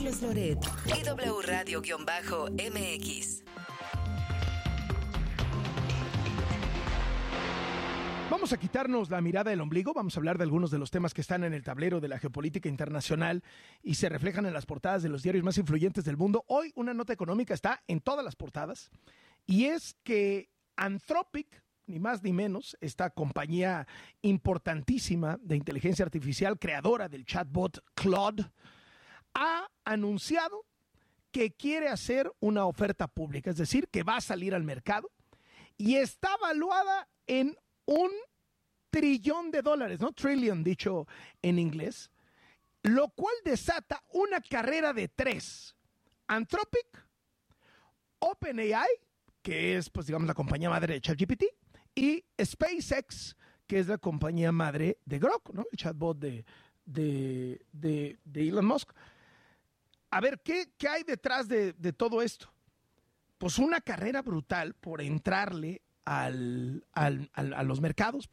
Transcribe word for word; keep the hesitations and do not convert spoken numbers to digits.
Carlos Loret y W Radio-M X. Vamos a quitarnos la mirada del ombligo, vamos a hablar de algunos de los temas que están en el tablero de la geopolítica internacional y se reflejan en las portadas de los diarios más influyentes del mundo. Hoy una nota económica está en todas las portadas y es que Anthropic, ni más ni menos, esta compañía importantísima de inteligencia artificial, creadora del chatbot Claude, ha anunciado que quiere hacer una oferta pública, es decir, que va a salir al mercado y está valuada en un trillón de dólares, ¿no? Trillion, dicho en inglés, lo cual desata una carrera de tres. Anthropic, OpenAI, que es, pues digamos, la compañía madre de ChatGPT, y SpaceX, que es la compañía madre de Grok, ¿no? El chatbot de, de, de, de Elon Musk. A ver, ¿qué, qué hay detrás de, de todo esto? Pues una carrera brutal por entrarle al, al, al, a los mercados,